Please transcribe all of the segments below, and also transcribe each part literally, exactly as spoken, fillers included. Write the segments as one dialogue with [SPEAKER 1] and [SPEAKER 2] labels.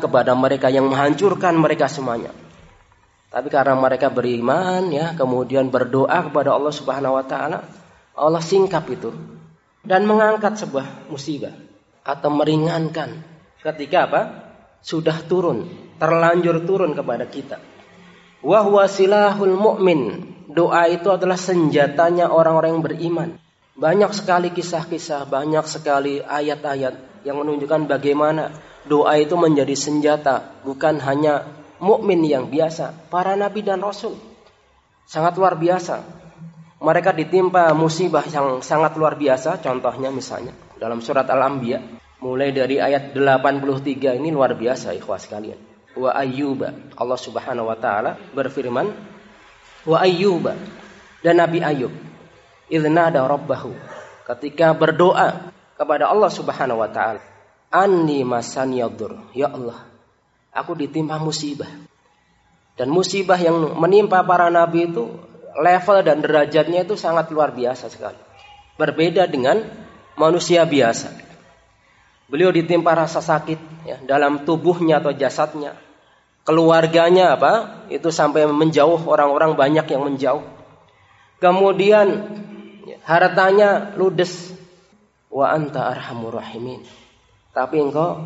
[SPEAKER 1] kepada mereka yang menghancurkan mereka semuanya. Tapi karena mereka beriman ya, kemudian berdoa kepada Allah Subhanahu wa taala, Allah singkap itu dan mengangkat sebuah musibah atau meringankan ketika apa? Sudah turun, terlanjur turun kepada kita. Wa huwa silahul mu'min. Doa itu adalah senjatanya orang-orang yang beriman. Banyak sekali kisah-kisah, banyak sekali ayat-ayat yang menunjukkan bagaimana doa itu menjadi senjata, bukan hanya mukmin yang biasa, para nabi dan rasul sangat luar biasa. Mereka ditimpa musibah yang sangat luar biasa. Contohnya misalnya dalam surat Al-Anbiya, mulai dari ayat delapan puluh tiga ini luar biasa ikhwas sekalian. Wa ayyuba, Allah Subhanahu wa taala berfirman, wa ayyuba, dan Nabi Ayub, idznada rabbahu, ketika berdoa kepada Allah Subhanahu wa taala, anni masaniyaddur, ya Allah, aku ditimpa musibah. Dan musibah yang menimpa para nabi itu level dan derajatnya itu sangat luar biasa sekali. Berbeda dengan manusia biasa. Beliau ditimpa rasa sakit ya, dalam tubuhnya atau jasadnya. Keluarganya apa? Itu sampai menjauh, orang-orang banyak yang menjauh. Kemudian ya, hartanya ludes. Wa anta arhamur rahimin. Tapi engkau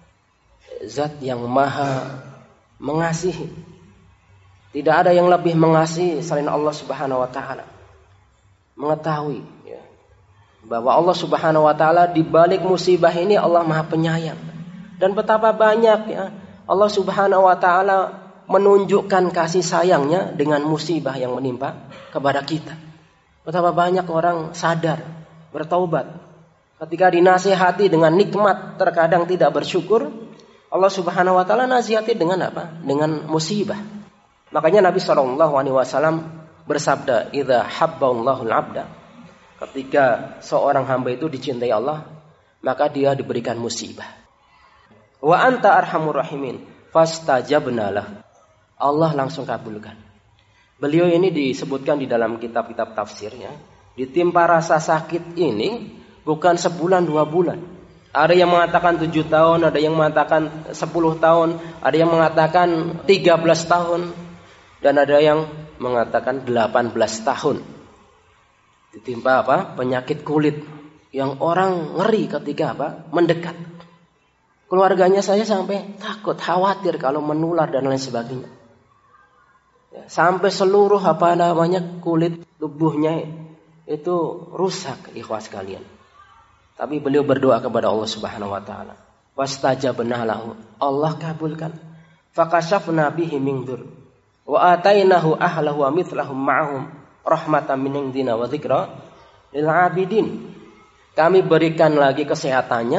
[SPEAKER 1] zat yang maha mengasihi. Tidak ada yang lebih mengasihi selain Allah Subhanahu wa taala. Mengetahui ya, bahwa Allah Subhanahu wa taala di balik musibah ini Allah Maha Penyayang. Dan betapa banyak ya Allah Subhanahu wa taala menunjukkan kasih sayangnya dengan musibah yang menimpa kepada kita. Betapa banyak orang sadar, bertaubat. Ketika dinasihati dengan nikmat terkadang tidak bersyukur, Allah Subhanahu wa taala nasihati dengan apa? Dengan musibah. Makanya Nabi shallallahu alaihi wasallam bersabda, "Idza habballahu al-'abda." Ketika seorang hamba itu dicintai Allah, maka dia diberikan musibah. Wa anta arhamur rahimin, fastajabna lah. Allah langsung kabulkan. Beliau ini disebutkan di dalam kitab-kitab tafsirnya, ditimpa rasa sakit ini bukan sebulan dua bulan. Ada yang mengatakan tujuh tahun, ada yang mengatakan sepuluh tahun, ada yang mengatakan tiga belas tahun. Dan ada yang mengatakan delapan belas tahun. Ditimpa apa? Penyakit kulit yang orang ngeri ketika apa? Mendekat. Keluarganya saya sampai takut, khawatir kalau menular dan lain sebagainya. Ya, sampai seluruh apa namanya kulit tubuhnya itu rusak, ikhwas kalian. Tapi beliau berdoa kepada Allah Subhanahu wa taala. Wastajabna lahu. Allah kabulkan. Fakashafna bihi min dzur. Wa atainahu ahlahu wa mithlahum ma'ahum rahmatan min indina wa dzikra lil 'abidin. Kami berikan lagi kesehatannya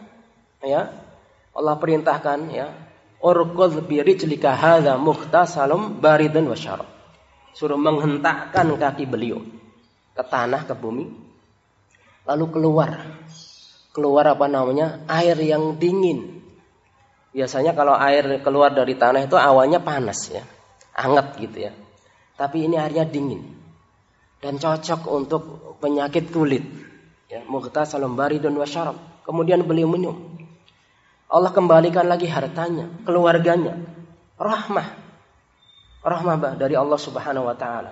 [SPEAKER 1] ya. Allah perintahkan ya, urqud bi rijlika hadza mukhtasalum baridun wa syarab. Suruh menghentakkan kaki beliau ke tanah, ke bumi. Lalu keluar. Keluar apa namanya? Air yang dingin. Biasanya kalau air keluar dari tanah itu awalnya panas ya. Hangat gitu ya. Tapi ini airnya dingin dan cocok untuk penyakit kulit. Ya, mughtasalun baridun wa syarab. Kemudian beliau minum. Allah kembalikan lagi hartanya, keluarganya. Rahmah. Rahmah dari Allah Subhanahu wa taala.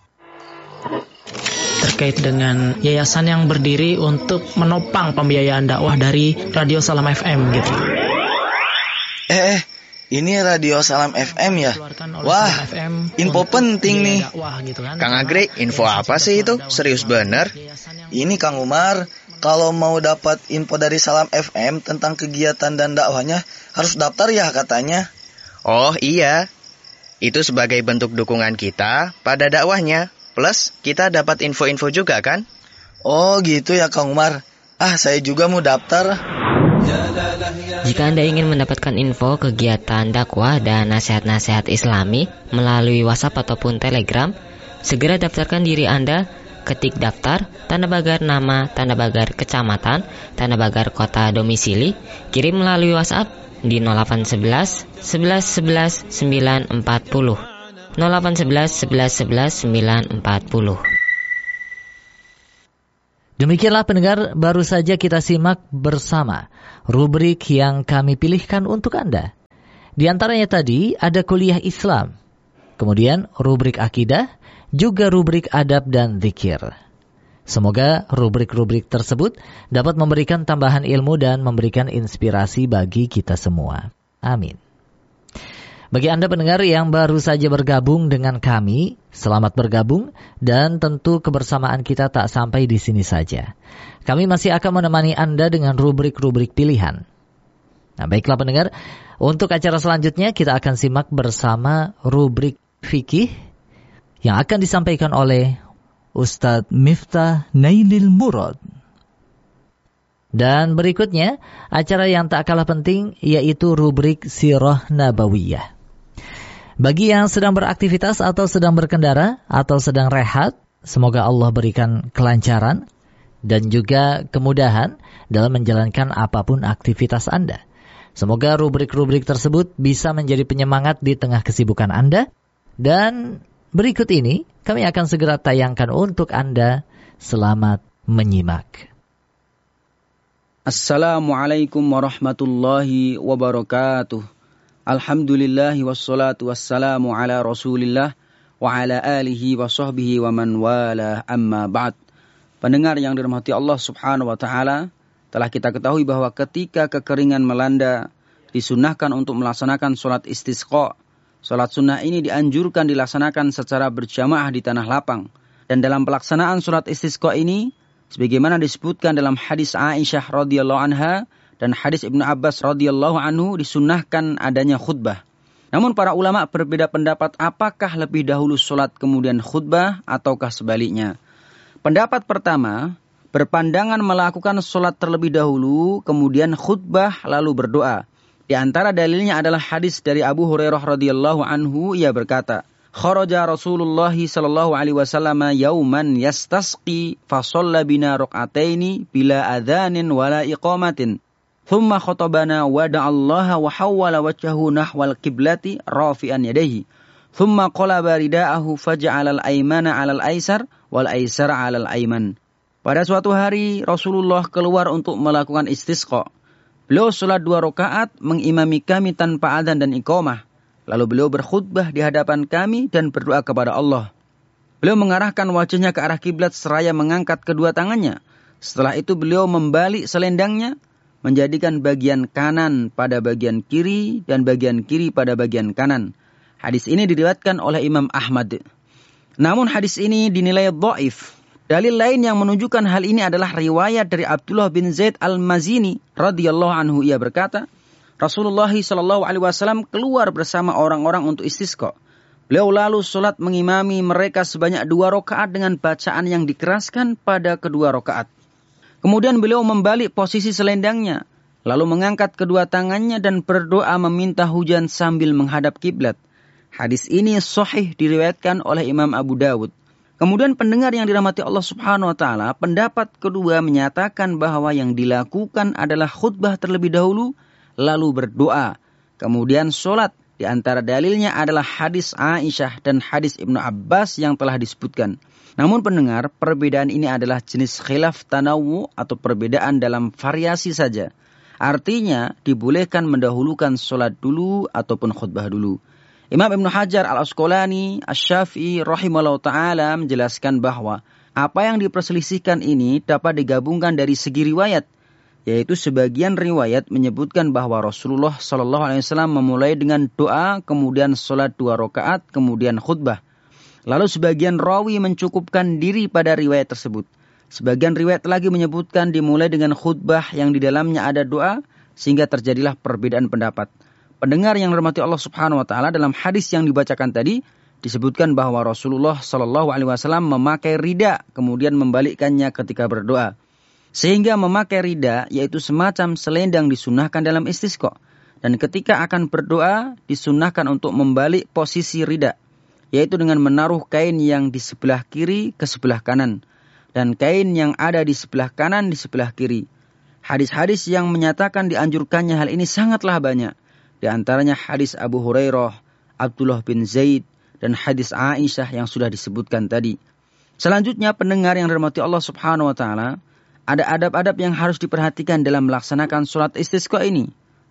[SPEAKER 2] Terkait dengan yayasan yang berdiri untuk menopang pembiayaan dakwah dari Radio Salam F M gitu.
[SPEAKER 3] Eh, eh ini Radio Salam F M ya? Wah, info penting nih. Kang Agri, info apa sih itu? Serius bener? Ini Kang Umar, kalau mau dapat info dari Salam F M tentang kegiatan dan dakwahnya, harus daftar ya katanya.
[SPEAKER 4] Oh iya, itu sebagai bentuk dukungan kita pada dakwahnya. Plus, kita dapat info-info juga kan?
[SPEAKER 3] Oh gitu ya Kang Umar. Ah, saya juga mau daftar.
[SPEAKER 5] Jika Anda ingin mendapatkan info kegiatan dakwah dan nasihat-nasihat Islami melalui WhatsApp ataupun Telegram, segera daftarkan diri Anda, ketik daftar, tanda pagar nama, tanda pagar kecamatan, tanda pagar kota domisili, kirim melalui WhatsApp di nol delapan satu satu, sebelas, sebelas, sembilan empat nol, nol delapan satu satu, sebelas, sebelas, sembilan empat nol.
[SPEAKER 6] Demikianlah pendengar, baru saja kita simak bersama rubrik yang kami pilihkan untuk Anda. Di antaranya tadi ada kuliah Islam, kemudian rubrik akidah, juga rubrik adab dan zikir. Semoga rubrik-rubrik tersebut dapat memberikan tambahan ilmu dan memberikan inspirasi bagi kita semua. Amin. Bagi Anda pendengar yang baru saja bergabung dengan kami, selamat bergabung dan tentu kebersamaan kita tak sampai di sini saja. Kami masih akan menemani Anda dengan rubrik-rubrik pilihan. Nah, baiklah pendengar, untuk acara selanjutnya kita akan simak bersama rubrik fikih yang akan disampaikan oleh Ustadz Miftah Nailil Murad. Dan berikutnya, acara yang tak kalah penting yaitu rubrik Sirah Nabawiyah. Bagi yang sedang beraktivitas atau sedang berkendara atau sedang rehat, semoga Allah berikan kelancaran dan juga kemudahan dalam menjalankan apapun aktivitas Anda. Semoga rubrik-rubrik tersebut bisa menjadi penyemangat di tengah kesibukan Anda. Dan berikut ini kami akan segera tayangkan untuk Anda. Selamat menyimak.
[SPEAKER 7] Assalamualaikum warahmatullahi wabarakatuh. Alhamdulillahi wassalatu wassalamu ala rasulillah wa ala alihi wa sahbihi wa man wala amma ba'd. Pendengar yang dirahmati Allah subhanahu wa ta'ala, telah kita ketahui bahwa ketika kekeringan melanda, disunahkan untuk melaksanakan sholat istisqa. Sholat sunnah ini dianjurkan dilaksanakan secara berjamaah di tanah lapang. Dan dalam pelaksanaan sholat istisqa ini, sebagaimana disebutkan dalam hadis Aisyah radhiyallahu anha dan hadis Ibnu Abbas radhiyallahu anhu, disunnahkan adanya khutbah. Namun para ulama berbeda pendapat apakah lebih dahulu sholat kemudian khutbah ataukah sebaliknya. Pendapat pertama, berpandangan melakukan sholat terlebih dahulu kemudian khutbah lalu berdoa. Di antara dalilnya adalah hadis dari Abu Hurairah radhiyallahu anhu, ia berkata, kharaja Rasulullah sallallahu alaihi wasallam yauman yastasqi fa shalla bina rak'ataini bila adzanin wala iqamatin. Thumma khatabana wa da'allaha wa hawwala wajhahu nahwal qiblati rafi'an yadayhi. Thumma qalaba rida'ahu faj'ala al-aymana 'ala al-aysar wal aysara 'ala al-ayman. Pada suatu hari Rasulullah keluar untuk melakukan istisqa. Beliau salat dua rakaat mengimami kami tanpa adzan dan iqamah. Lalu beliau berkhutbah di hadapan kami dan berdoa kepada Allah. Beliau mengarahkan wajahnya ke arah kiblat seraya mengangkat kedua tangannya. Setelah itu beliau membalik selendangnya, menjadikan bagian kanan pada bagian kiri dan bagian kiri pada bagian kanan. Hadis ini diriwayatkan oleh Imam Ahmad. Namun hadis ini dinilai dhaif. Dalil lain yang menunjukkan hal ini adalah riwayat dari Abdullah bin Zaid al-Mazini radhiyallahu anhu, ia berkata, Rasulullah sallallahu alaihi wasallam keluar bersama orang-orang untuk istisqa. Beliau lalu salat mengimami mereka sebanyak dua rakaat dengan bacaan yang dikeraskan pada kedua rakaat. Kemudian beliau membalik posisi selendangnya, lalu mengangkat kedua tangannya dan berdoa meminta hujan sambil menghadap kiblat. Hadis ini sahih diriwayatkan oleh Imam Abu Dawud. Kemudian pendengar yang dirahmati Allah Subhanahu wa taala, pendapat kedua menyatakan bahwa yang dilakukan adalah khutbah terlebih dahulu, lalu berdoa, kemudian sholat. Di antara dalilnya adalah hadis Aisyah dan hadis Ibnu Abbas yang telah disebutkan. Namun pendengar, perbedaan ini adalah jenis khilaf tanawu atau perbedaan dalam variasi saja. Artinya, dibolehkan mendahulukan sholat dulu ataupun khutbah dulu. Imam Ibnu Hajar al-Asqalani Asy-Syafi'i rahimahullah ta'ala menjelaskan bahwa apa yang diperselisihkan ini dapat digabungkan dari segi riwayat, yaitu sebagian riwayat menyebutkan bahwa Rasulullah Shallallahu Alaihi Wasallam memulai dengan doa, kemudian sholat dua rakaat, kemudian khutbah. Lalu sebagian rawi mencukupkan diri pada riwayat tersebut. Sebagian riwayat lagi menyebutkan dimulai dengan khutbah yang di dalamnya ada doa, sehingga terjadilah perbedaan pendapat. Pendengar yang dirahmati Allah Subhanahu Wa Taala, dalam hadis yang dibacakan tadi disebutkan bahwa Rasulullah Shallallahu Alaihi Wasallam memakai rida, kemudian membalikkannya ketika berdoa. Sehingga memakai rida, yaitu semacam selendang, disunahkan dalam istisqa. Dan ketika akan berdoa, disunahkan untuk membalik posisi rida, yaitu dengan menaruh kain yang di sebelah kiri ke sebelah kanan, dan kain yang ada di sebelah kanan di sebelah kiri. Hadis-hadis yang menyatakan dianjurkannya hal ini sangatlah banyak. Di antaranya hadis Abu Hurairah, Abdullah bin Zaid, dan hadis Aisyah yang sudah disebutkan tadi. Selanjutnya, pendengar yang dirahmati Allah Subhanahu wa taala, ada adab-adab yang harus diperhatikan dalam melaksanakan sholat istisqa ini.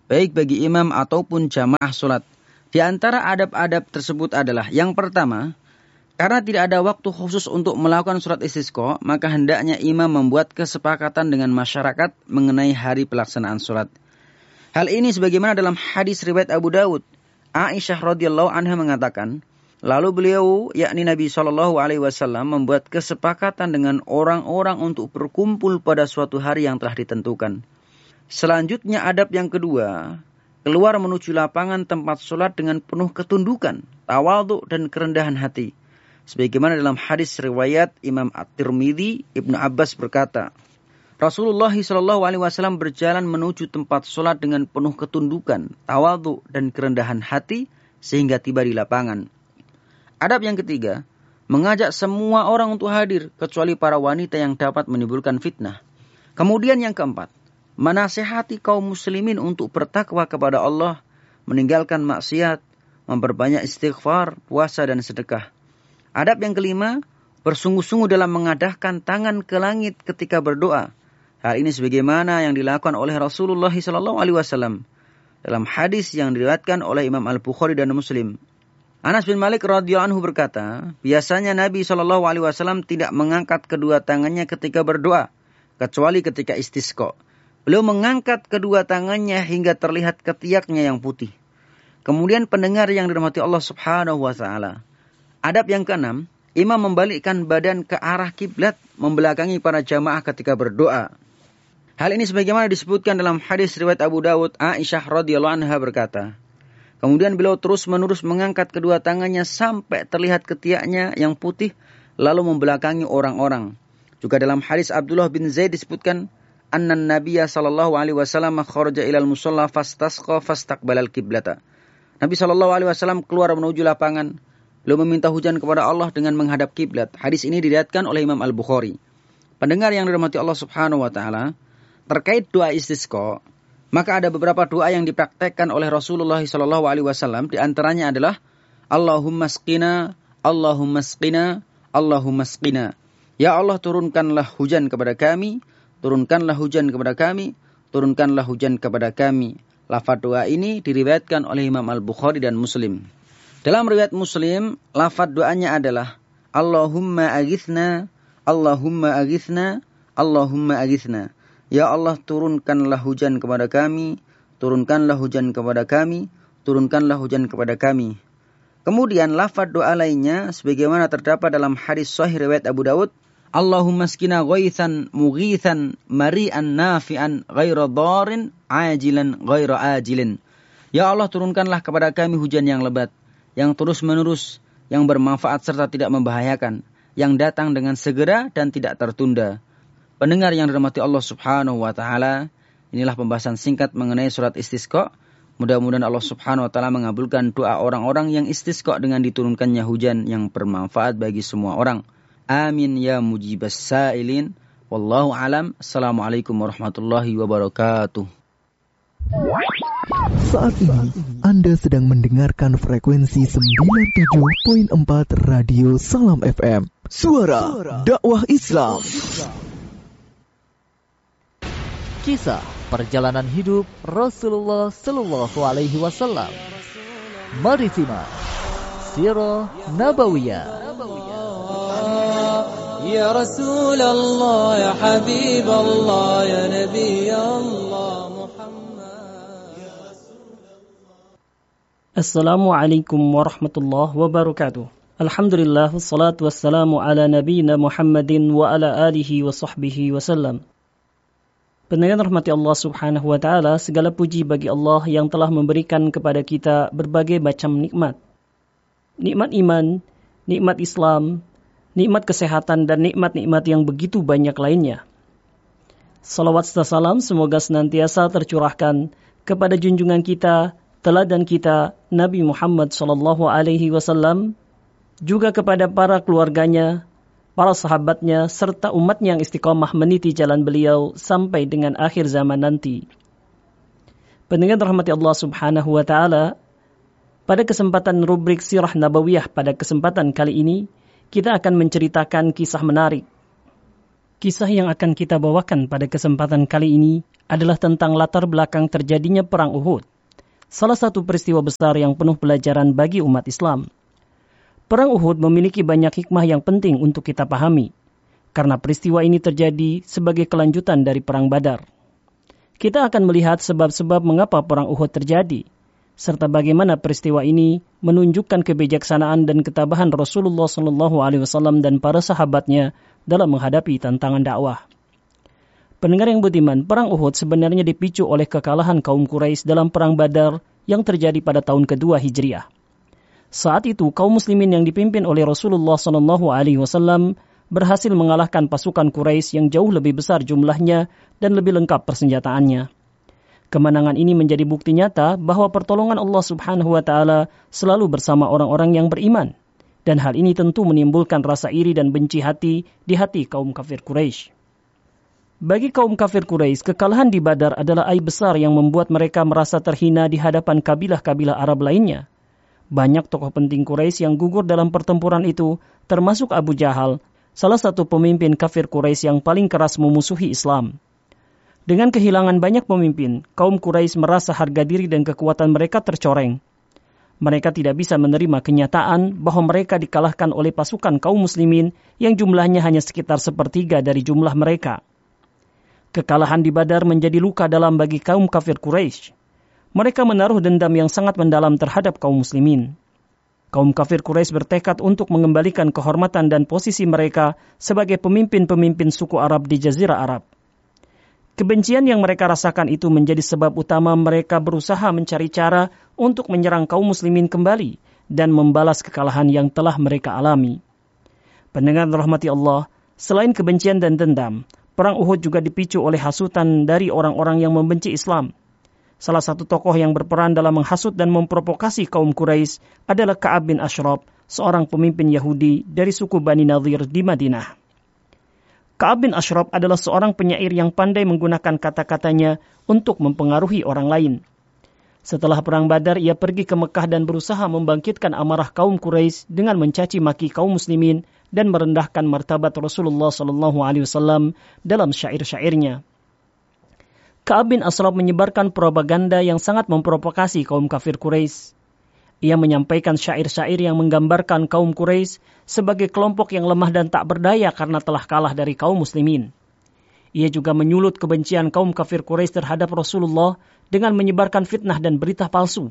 [SPEAKER 7] baik bagi imam ataupun jamaah sholat. Di antara adab-adab tersebut adalah yang pertama, karena tidak ada waktu khusus untuk melakukan sholat istisqa, maka hendaknya imam membuat kesepakatan dengan masyarakat mengenai hari pelaksanaan sholat. Hal ini sebagaimana dalam hadis riwayat Abu Dawud, Aisyah radhiyallahu anha mengatakan, lalu beliau, yakni Nabi shallallahu alaihi wasallam, membuat kesepakatan dengan orang-orang untuk berkumpul pada suatu hari yang telah ditentukan. Selanjutnya adab yang kedua, keluar menuju lapangan tempat sholat dengan penuh ketundukan, tawadhu dan kerendahan hati. Sebagaimana dalam hadis riwayat Imam At-Tirmidzi, Ibnu Abbas berkata, Rasulullah shallallahu alaihi wasallam berjalan menuju tempat sholat dengan penuh ketundukan, tawadhu dan kerendahan hati sehingga tiba di lapangan. Adab yang ketiga, mengajak semua orang untuk hadir kecuali para wanita yang dapat menimbulkan fitnah. Kemudian yang keempat, menasihati kaum muslimin untuk bertakwa kepada Allah, meninggalkan maksiat, memperbanyak istighfar, puasa dan sedekah. Adab yang kelima, bersungguh-sungguh dalam mengadahkan tangan ke langit ketika berdoa. Hal ini sebagaimana yang dilakukan oleh Rasulullah shallallahu alaihi wasallam dalam hadis yang diriwayatkan oleh Imam Al-Bukhari dan Muslim. Anas bin Malik radhiyallahu anhu berkata, biasanya Nabi shallallahu alaihi wasallam tidak mengangkat kedua tangannya ketika berdoa, kecuali ketika istisqa. Beliau mengangkat kedua tangannya hingga terlihat ketiaknya yang putih. Kemudian pendengar yang dirahmati Allah subhanahu wa ta'ala. Adab yang keenam, imam membalikkan badan ke arah kiblat, membelakangi para jamaah ketika berdoa. Hal ini sebagaimana disebutkan dalam hadis riwayat Abu Dawud, Aisyah radhiyallahu anha berkata, kemudian beliau terus-menerus mengangkat kedua tangannya sampai terlihat ketiaknya yang putih, lalu membelakangi orang-orang. Juga dalam hadis Abdullah bin Zaid disebutkan, anna nabiyya sallallahu alaihi wasallam kharaja ilal musalla fastasqa fastaqbalal qiblata. Nabi sallallahu alaihi wasallam keluar menuju lapangan, beliau meminta hujan kepada Allah dengan menghadap kiblat. Hadis ini diriwayatkan oleh Imam Al-Bukhari. Pendengar yang dirahmati Allah subhanahu wa taala, terkait doa istisqa, maka ada beberapa doa yang dipraktekkan oleh Rasulullah sallallahu alaihi wasallam. Di antaranya adalah Allahumma asqina, Allahumma asqina, Allahumma asqina. Ya Allah, turunkanlah hujan kepada kami. Turunkanlah hujan kepada kami, turunkanlah hujan kepada kami. Lafaz doa ini diriwayatkan oleh Imam Al-Bukhari dan Muslim. Dalam riwayat Muslim, lafaz doanya adalah Allahumma aghithna, Allahumma aghithna, Allahumma aghithna. Ya Allah, turunkanlah hujan kepada kami, turunkanlah hujan kepada kami, turunkanlah hujan kepada kami. Kemudian lafaz doa lainnya sebagaimana terdapat dalam hadis sahih riwayat Abu Dawud, Allahumma askina ghaithan mughithan mari'an nafi'an ghaira dharin ajilan ghaira ajilin. Ya Allah, turunkanlah kepada kami hujan yang lebat, yang terus-menerus, yang bermanfaat serta tidak membahayakan, yang datang dengan segera dan tidak tertunda. Pendengar yang dirahmati Allah subhanahu wa ta'ala, inilah pembahasan singkat mengenai surat istisqa. Mudah-mudahan Allah subhanahu wa ta'ala mengabulkan doa orang-orang yang istisqa dengan diturunkannya hujan yang bermanfaat bagi semua orang. Amin ya mujibas sa'ilin. Wallahu alam. Assalamualaikum warahmatullahi wabarakatuh.
[SPEAKER 8] Saat ini Anda sedang mendengarkan frekuensi sembilan puluh tujuh koma empat Radio Salam F M. Suara dakwah Islam.
[SPEAKER 6] Kisah perjalanan hidup Rasulullah Sallallahu Alaihi Wasallam. Mari simak Sirah Nabawiyah.
[SPEAKER 9] Ya Rasulullah, ya Habibullah, ya Nabi Allah Muhammad. Assalamualaikum warahmatullahi wabarakatuh. Alhamdulillah, wassalatu wassalamu ala nabiyina Muhammadin wa ala alihi wa sahbihi wasallam. Pendengar rahmati Allah subhanahu wa ta'ala, segala puji bagi Allah yang telah memberikan kepada kita berbagai macam nikmat. Nikmat iman, nikmat Islam, nikmat kesehatan, dan nikmat-nikmat yang begitu banyak lainnya. Salawat serta salam semoga senantiasa tercurahkan kepada junjungan kita, teladan kita, Nabi Muhammad sallallahu alaihi wasallam, juga kepada para keluarganya, para sahabatnya, serta umatnya yang istiqomah meniti jalan beliau sampai dengan akhir zaman nanti. Pendengar rahmati Allah subhanahu wa ta'ala, pada kesempatan rubrik Sirah Nabawiyah pada kesempatan kali ini, kita akan menceritakan kisah menarik. Kisah yang akan kita bawakan pada kesempatan kali ini adalah tentang latar belakang terjadinya Perang Uhud. Salah satu peristiwa besar yang penuh pelajaran bagi umat Islam. Perang Uhud memiliki banyak hikmah yang penting untuk kita pahami, karena peristiwa ini terjadi sebagai kelanjutan dari Perang Badar. Kita akan melihat sebab-sebab mengapa Perang Uhud terjadi, serta bagaimana peristiwa ini menunjukkan kebijaksanaan dan ketabahan Rasulullah shallallahu alaihi wasallam dan para sahabatnya dalam menghadapi tantangan dakwah. Pendengar yang budiman, Perang Uhud sebenarnya dipicu oleh kekalahan kaum Quraisy dalam Perang Badar yang terjadi pada tahun kedua Hijriah. Saat itu, kaum muslimin yang dipimpin oleh Rasulullah shallallahu alaihi wasallam berhasil mengalahkan pasukan Quraisy yang jauh lebih besar jumlahnya dan lebih lengkap persenjataannya. Kemenangan ini menjadi bukti nyata bahwa pertolongan Allah Subhanahu wa taala selalu bersama orang-orang yang beriman, dan hal ini tentu menimbulkan rasa iri dan benci hati di hati kaum kafir Quraisy. Bagi kaum kafir Quraisy, kekalahan di Badar adalah aib besar yang membuat mereka merasa terhina di hadapan kabilah-kabilah Arab lainnya. Banyak tokoh penting Quraisy yang gugur dalam pertempuran itu, termasuk Abu Jahal, salah satu pemimpin kafir Quraisy yang paling keras memusuhi Islam. Dengan kehilangan banyak pemimpin, kaum Quraisy merasa harga diri dan kekuatan mereka tercoreng. Mereka tidak bisa menerima kenyataan bahwa mereka dikalahkan oleh pasukan kaum muslimin yang jumlahnya hanya sekitar sepertiga dari jumlah mereka. Kekalahan di Badar menjadi luka dalam bagi kaum kafir Quraisy. Mereka menaruh dendam yang sangat mendalam terhadap kaum muslimin. Kaum kafir Quraisy bertekad untuk mengembalikan kehormatan dan posisi mereka sebagai pemimpin-pemimpin suku Arab di Jazirah Arab. Kebencian yang mereka rasakan itu menjadi sebab utama mereka berusaha mencari cara untuk menyerang kaum muslimin kembali dan membalas kekalahan yang telah mereka alami. Pendengar rahmati Allah, selain kebencian dan dendam, Perang Uhud juga dipicu oleh hasutan dari orang-orang yang membenci Islam. Salah satu tokoh yang berperan dalam menghasut dan memprovokasi kaum Quraisy adalah Ka'ab bin Ashraf, seorang pemimpin Yahudi dari suku Bani Nadhir di Madinah. Ka'ab bin Ashraf adalah seorang penyair yang pandai menggunakan kata-katanya untuk mempengaruhi orang lain. Setelah Perang Badar, ia pergi ke Mekah dan berusaha membangkitkan amarah kaum Quraisy dengan mencaci maki kaum muslimin dan merendahkan martabat Rasulullah shallallahu alaihi wasallam dalam syair-syairnya. Ka'ab bin Ashraf menyebarkan propaganda yang sangat memprovokasi kaum kafir Quraisy. Ia menyampaikan syair-syair yang menggambarkan kaum Quraisy sebagai kelompok yang lemah dan tak berdaya karena telah kalah dari kaum muslimin. Ia juga menyulut kebencian kaum kafir Quraisy terhadap Rasulullah dengan menyebarkan fitnah dan berita palsu.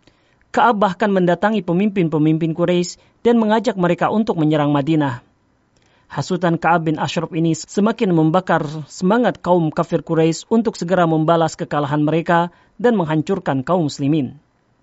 [SPEAKER 9] Ka'ab bahkan mendatangi pemimpin-pemimpin Quraisy dan mengajak mereka untuk menyerang Madinah. Hasutan Ka'ab bin Ashraf ini semakin membakar semangat kaum kafir Quraisy untuk segera membalas kekalahan mereka dan menghancurkan kaum muslimin.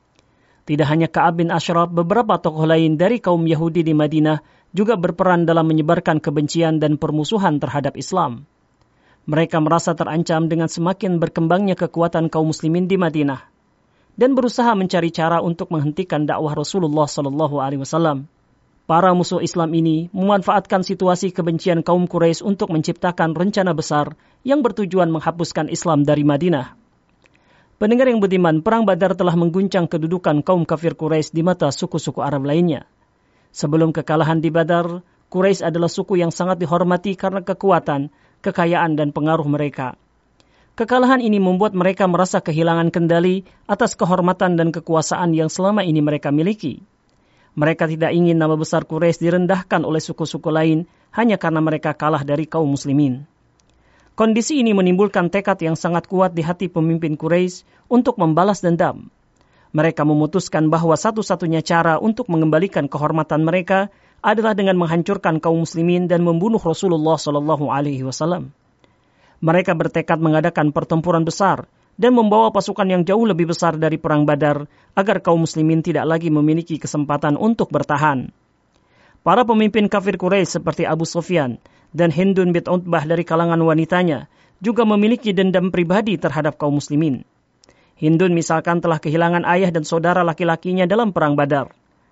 [SPEAKER 9] Tidak hanya Ka'ab bin Ashraf, beberapa tokoh lain dari kaum Yahudi di Madinah juga berperan dalam menyebarkan kebencian dan permusuhan terhadap Islam. Mereka merasa terancam dengan semakin berkembangnya kekuatan kaum muslimin di Madinah dan berusaha mencari cara untuk menghentikan dakwah Rasulullah shallallahu alaihi wasallam. Para musuh Islam ini memanfaatkan situasi kebencian kaum Quraisy untuk menciptakan rencana besar yang bertujuan menghapuskan Islam dari Madinah. Pendengar yang budiman, Perang Badar telah mengguncang kedudukan kaum kafir Quraisy di mata suku-suku Arab lainnya. Sebelum kekalahan di Badar, Quraisy adalah suku yang sangat dihormati karena kekuatan, kekayaan dan pengaruh mereka. Kekalahan ini membuat mereka merasa kehilangan kendali atas kehormatan dan kekuasaan yang selama ini mereka miliki. Mereka tidak ingin nama besar Quraisy direndahkan oleh suku-suku lain hanya karena mereka kalah dari kaum muslimin. Kondisi ini menimbulkan tekad yang sangat kuat di hati pemimpin Quraisy untuk membalas dendam. Mereka memutuskan bahwa satu-satunya cara untuk mengembalikan kehormatan mereka adalah dengan menghancurkan kaum muslimin dan membunuh Rasulullah shallallahu alaihi wasallam. Mereka bertekad mengadakan pertempuran besar dan membawa pasukan yang jauh lebih besar dari Perang Badar agar kaum muslimin tidak lagi memiliki kesempatan untuk bertahan. Para pemimpin kafir Quraisy seperti Abu Sufyan dan Hindun bint Utbah dari kalangan wanitanya juga memiliki dendam pribadi terhadap kaum muslimin. Hindun misalkan telah kehilangan ayah dan saudara laki-lakinya dalam Perang Badar.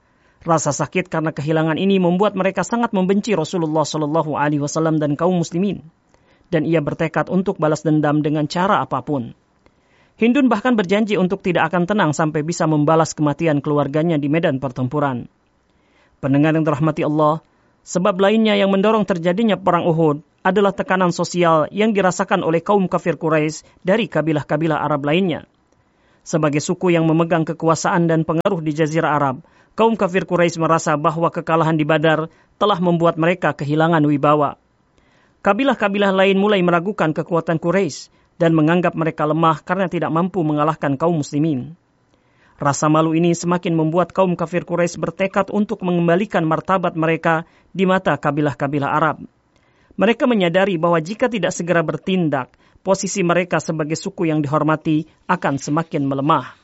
[SPEAKER 9] Rasa sakit karena kehilangan ini membuat mereka sangat membenci Rasulullah shallallahu alaihi wasallam dan kaum muslimin. Dan ia bertekad untuk balas dendam dengan cara apapun. Hindun bahkan berjanji untuk tidak akan tenang sampai bisa membalas kematian keluarganya di medan pertempuran. Pendengar yang dirahmati Allah, sebab lainnya yang mendorong terjadinya Perang Uhud adalah tekanan sosial yang dirasakan oleh kaum kafir Quraisy dari kabilah-kabilah Arab lainnya. Sebagai suku yang memegang kekuasaan dan pengaruh di Jazirah Arab, kaum kafir Quraisy merasa bahwa kekalahan di Badar telah membuat mereka kehilangan wibawa. Kabilah-kabilah lain mulai meragukan kekuatan Quraisy dan menganggap mereka lemah karena tidak mampu mengalahkan kaum muslimin. Rasa malu ini semakin membuat kaum kafir Quraisy bertekad untuk mengembalikan martabat mereka di mata kabilah-kabilah Arab. Mereka menyadari bahwa jika tidak segera bertindak, posisi mereka sebagai suku yang dihormati akan semakin melemah.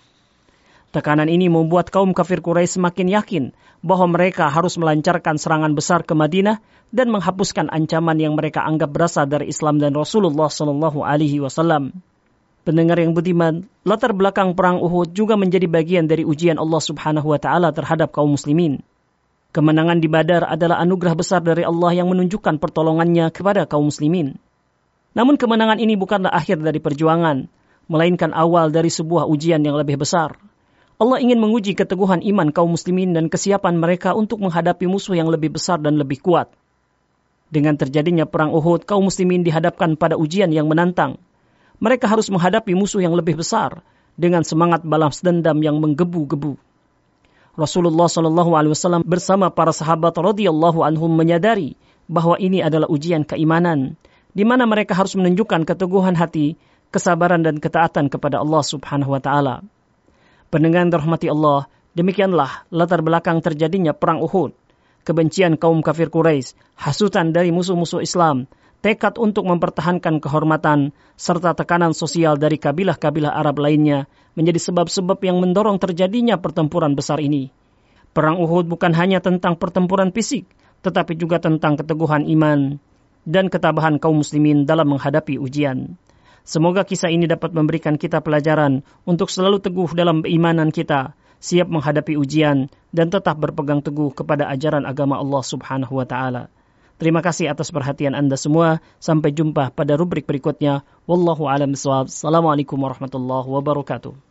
[SPEAKER 9] Tekanan ini membuat kaum kafir Quraisy semakin yakin bahwa mereka harus melancarkan serangan besar ke Madinah dan menghapuskan ancaman yang mereka anggap berasal dari Islam dan Rasulullah Shallallahu Alaihi Wasallam. Pendengar yang budiman, latar belakang perang Uhud juga menjadi bagian dari ujian Allah Subhanahu Wa Taala terhadap kaum muslimin. Kemenangan di Badar adalah anugerah besar dari Allah yang menunjukkan pertolongannya kepada kaum muslimin. Namun kemenangan ini bukanlah akhir dari perjuangan, melainkan awal dari sebuah ujian yang lebih besar. Allah ingin menguji keteguhan iman kaum muslimin dan kesiapan mereka untuk menghadapi musuh yang lebih besar dan lebih kuat. Dengan terjadinya perang Uhud, kaum muslimin dihadapkan pada ujian yang menantang. Mereka harus menghadapi musuh yang lebih besar dengan semangat balas dendam yang menggebu-gebu. Rasulullah Shallallahu Alaihi Wasallam bersama para sahabat radhiyallahu anhum menyadari bahwa ini adalah ujian keimanan, di mana mereka harus menunjukkan keteguhan hati, kesabaran dan ketaatan kepada Allah Subhanahu Wa Taala. Pendengar dirahmati Allah, demikianlah latar belakang terjadinya perang Uhud. Kebencian kaum kafir Quraisy, hasutan dari musuh-musuh Islam, tekad untuk mempertahankan kehormatan, serta tekanan sosial dari kabilah-kabilah Arab lainnya menjadi sebab-sebab yang mendorong terjadinya pertempuran besar ini. Perang Uhud bukan hanya tentang pertempuran fisik, tetapi juga tentang keteguhan iman dan ketabahan kaum muslimin dalam menghadapi ujian. Semoga kisah ini dapat memberikan kita pelajaran untuk selalu teguh dalam keimanan kita, siap menghadapi ujian, dan tetap berpegang teguh kepada ajaran agama Allah Subhanahu wa Ta'ala. Terima kasih atas perhatian Anda semua. Sampai jumpa pada rubrik berikutnya. Wallahu a'lam bishawab. Assalamualaikum warahmatullahi wabarakatuh.